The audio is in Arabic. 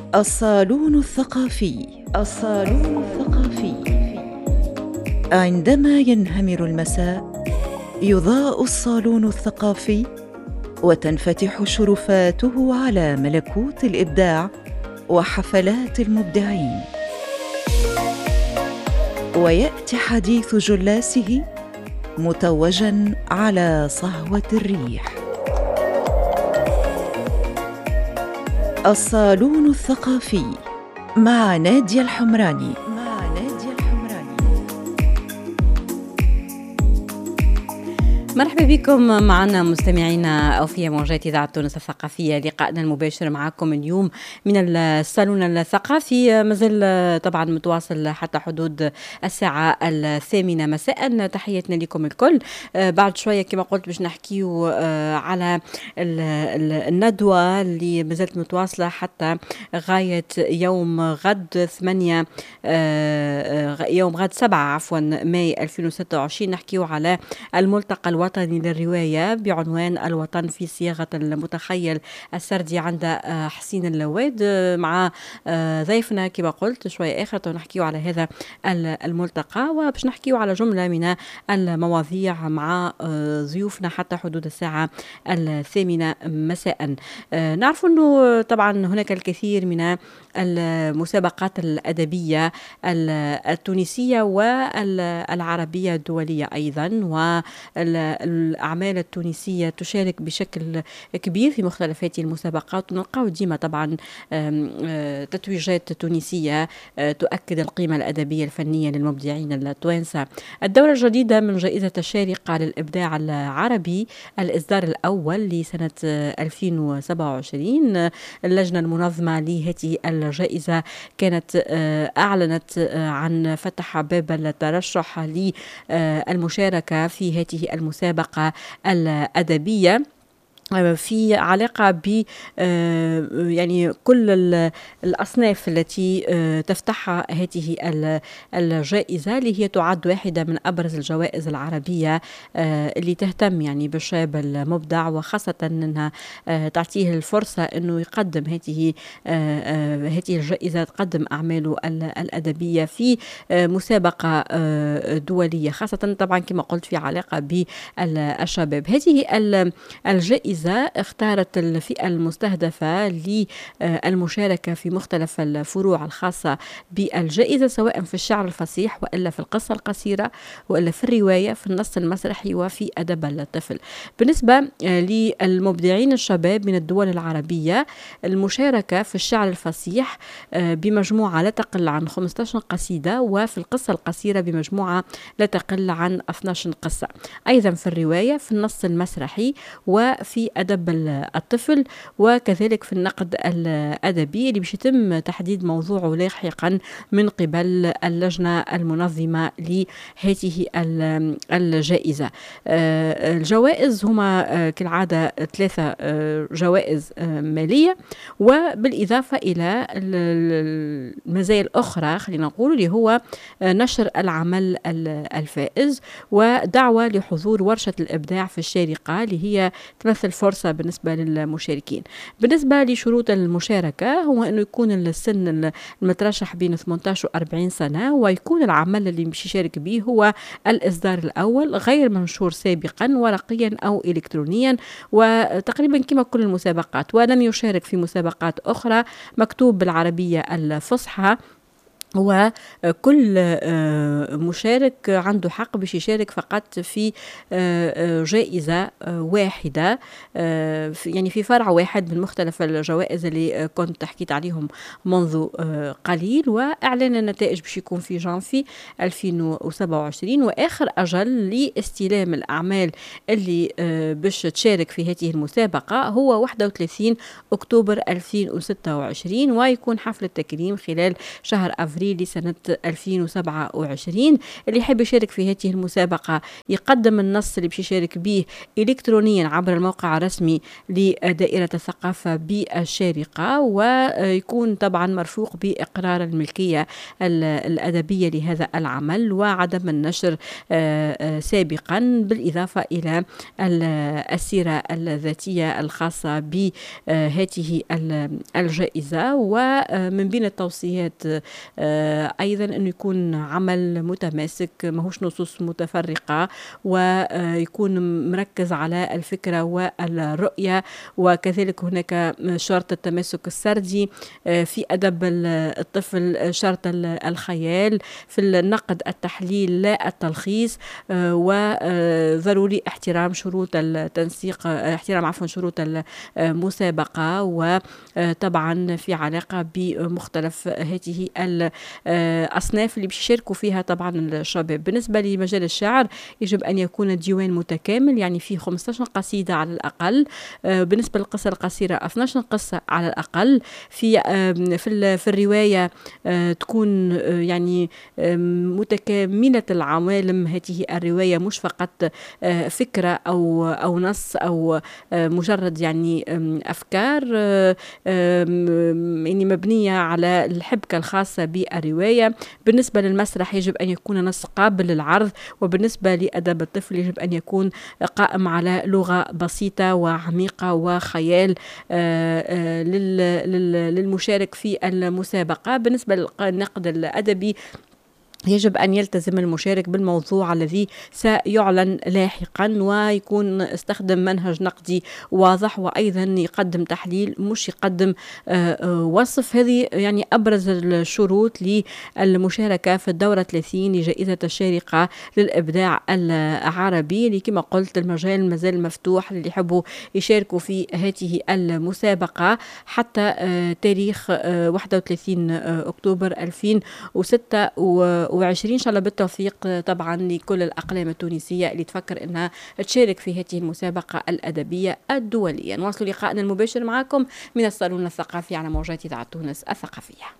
الصالون الثقافي. الصالون الثقافي. عندما ينهمر المساء يضاء الصالون الثقافي وتنفتح شرفاته على ملكوت الإبداع وحفلات المبدعين، ويأتي حديث جلاسه متوجاً على صهوة الريح. الصالون الثقافي مع نادية الحمراني. مرحبا بكم معنا مستمعينا أو في موجات إذاعة تونس الثقافية. لقاءنا المباشر معكم اليوم من الصالون الثقافي مازال طبعا متواصل حتى حدود الساعة 8 مساء. تحياتنا لكم الكل. بعد شوية كما قلت باش نحكيو على الندوة اللي مازالت متواصلة حتى غاية يوم غد 8 يوم غد 7 ماي 2026. نحكيو على الملتقى الوطني للرواية بعنوان الوطن في صياغة المتخيل السردي عند حسين اللواد، مع ضيفنا كما قلت شوية آخر نحكيو على هذا الملتقى، وباش نحكيو على جملة من المواضيع مع ضيوفنا حتى حدود الساعة 8 مساء. نعرف أنه طبعا هناك الكثير من المسابقات الأدبية التونسية والعربية الدولية أيضا، والأعمال التونسية تشارك بشكل كبير في مختلف هذه المسابقات، ونلقاو ديما طبعا تتويجات تونسية تؤكد القيمة الأدبية الفنية للمبدعين التوانسة. الدورة الجديدة من جائزة الشارقة للإبداع العربي الإصدار الأول لسنة 2027، اللجنة المنظمة لهذه الجائزة كانت أعلنت عن فتح باب الترشح للمشاركة في هذه المسابقة الأدبية في علاقة ب يعني كل الأصناف التي تفتحها هذه الجائزة، اللي هي تعد واحدة من أبرز الجوائز العربية اللي تهتم يعني بالشاب المبدع، وخاصة أنها تعطيه الفرصة أنه يقدم هذه الجائزة، تقدم أعماله الأدبية في مسابقة دولية، خاصة طبعا كما قلت في علاقة بالشباب. هذه الجائزة اختارت الفئة المستهدفة للمشاركة في مختلف الفروع الخاصة بالجائزة، سواء في الشعر الفصيح وإلا في القصة القصيرة وإلا في الرواية، في النص المسرحي وفي أدب الطفل. بالنسبة للمبدعين الشباب من الدول العربية، المشاركة في الشعر الفصيح بمجموعة لا تقل عن 15 قصيدة، وفي القصة القصيرة بمجموعة لا تقل عن 12 قصة، أيضا في الرواية، في النص المسرحي، وفي أدب الطفل، وكذلك في النقد الأدبي اللي باش يتم تحديد موضوعه لاحقا من قبل اللجنة المنظمة لهذه الجائزة. الجوائز هما كالعادة 3 جوائز مالية، وبالإضافة إلى المزايا الأخرى خلينا نقول اللي هو نشر العمل الفائز، ودعوة لحضور ورشة الإبداع في الشارقة اللي هي تمثل فرصة بالنسبة للمشاركين. بالنسبة لشروط المشاركة هو أنه يكون السن المترشح بين 18 و 40 سنة، ويكون العمل اللي مش يشارك به هو الإصدار الأول غير منشور سابقا ورقيا أو إلكترونيا، وتقريبا كما كل المسابقات، ولم يشارك في مسابقات أخرى مكتوب بالعربية الفصحى. وكل مشارك عنده حق باش يشارك فقط في جائزة واحدة، يعني في فرع واحد من مختلف الجوائز اللي كنت حكيت عليهم منذ قليل. وإعلان النتائج باش يكون في جانفي 2027، وآخر أجل لاستلام الأعمال اللي باش تشارك في هذه المسابقة هو 31 أكتوبر 2026، ويكون حفل التكريم خلال شهر أفريل إبريل لسنة 2027. اللي يحب يشارك في هذه المسابقة يقدم النص اللي باش يشارك به إلكترونيا عبر الموقع الرسمي لدائرة الثقافة بالشارقة، ويكون طبعا مرفوق بإقرار الملكية الأدبية لهذا العمل وعدم النشر سابقا، بالإضافة إلى السيرة الذاتية الخاصة بهذه الجائزة. ومن بين التوصيات أيضا أن يكون عمل متماسك ماهوش نصوص متفرقة، ويكون مركز على الفكرة والرؤية، وكذلك هناك شرط التماسك السردي في أدب الطفل، شرط الخيال في النقد التحليل لا التلخيص، وضروري احترام شروط التنسيق، احترام شروط المسابقة، وطبعا في علاقة بمختلف هذه الأصناف اللي بيشاركوا فيها طبعا الشباب. بالنسبة لمجال الشعر يجب أن يكون الديوان متكامل، يعني فيه 15 قصيدة على الأقل. بالنسبة للقصة القصيرة 12 قصة على الأقل. في الرواية تكون يعني متكاملة العوالم هذه الرواية، مش فقط فكرة أو نص أو مجرد يعني أفكار يعني مبنية على الحبكة الخاصة بالرواية. بالنسبة للمسرح يجب أن يكون نص قابل للعرض، وبالنسبة لأدب الطفل يجب أن يكون قائم على لغة بسيطة وعميقة وخيال للمشارك في المسابقة. بالنسبة للنقد الأدبي يجب أن يلتزم المشارك بالموضوع الذي سيعلن لاحقا، ويكون استخدم منهج نقدي واضح، وأيضا يقدم تحليل مش يقدم وصف. هذه يعني أبرز الشروط للمشاركة في الدورة 30 لجائزة الشارقة للإبداع العربي، اللي كما قلت المجال مازال مفتوح للي يحبوا يشاركوا في هذه المسابقة حتى تاريخ 31 أكتوبر 2026. إن شاء الله بالتوفيق طبعا لكل الأقلام التونسية اللي تفكر أنها تشارك في هذه المسابقة الأدبية الدولية. نواصل لقاءنا المباشر معكم من الصالون الثقافي على موجات إذاعة تونس الثقافية.